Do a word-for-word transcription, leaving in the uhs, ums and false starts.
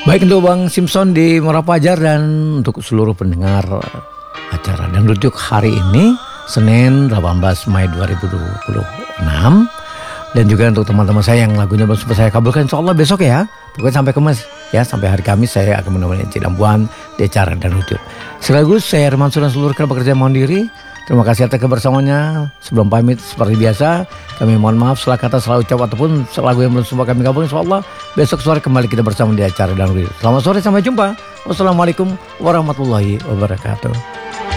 Baik untuk Bang Simpson di Muara Pajar dan untuk seluruh pendengar acara Dangdut Juk hari ini Senin delapan belas Mei dua ribu dua puluh enam. Dan juga untuk teman-teman saya yang lagunya belum sempat saya kabulkan, insya Allah besok ya. Pokoknya sampai Kamis ya, sampai hari Kamis saya akan menemani Cik Dampuan di acara Dangdut Juk. Sekaligus saya Herman Sunan seluruh kerja bekerja mandiri. Terima kasih atas kebersamaannya. Sebelum pamit seperti biasa, kami mohon maaf salah kata, salah ucap ataupun lagu yang belum sempat kami kabulkan. Insyaallah besok sore kembali kita bersama di acara Dangdut. Selamat sore, sampai jumpa. Wassalamualaikum warahmatullahi wabarakatuh.